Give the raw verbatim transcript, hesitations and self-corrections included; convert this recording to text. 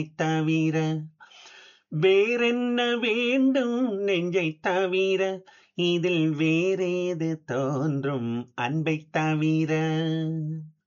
தவிர வேறென்ன வேண்டும் நெஞ்சை தவிர இதில் வேறேது தோன்றும் அன்பை தவிர